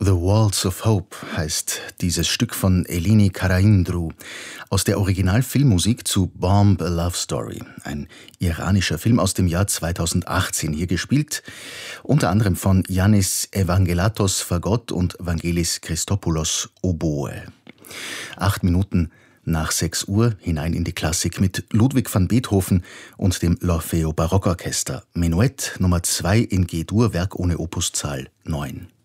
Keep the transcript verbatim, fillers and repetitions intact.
The Waltz of Hope heißt dieses Stück von Eleni Karaindru aus der Originalfilmmusik zu Bomb a Love Story, ein iranischer Film aus dem Jahr zweitausendachtzehn, hier gespielt unter anderem von Yannis Evangelatos Fagot und Vangelis Christopoulos Oboe. Acht Minuten nach sechs Uhr hinein in die Klassik mit Ludwig van Beethoven und dem L'Orfeo Barockorchester. Menuett Nummer zwei in G-Dur, Werk ohne Opuszahl neun.